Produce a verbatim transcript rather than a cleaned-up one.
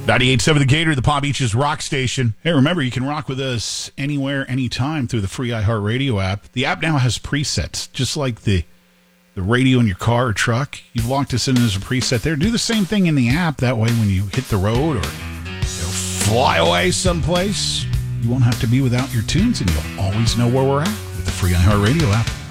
ninety-eight point seven The Gator, the Palm Beaches rock station. Hey, remember, you can rock with us anywhere, anytime through the free iHeartRadio app. The app now has presets, just like the the radio in your car or truck. You've locked us in as a preset there. Do the same thing in the app. That way, when you hit the road or you know, fly away someplace, you won't have to be without your tunes, and you'll always know where we're at with the free iHeartRadio app.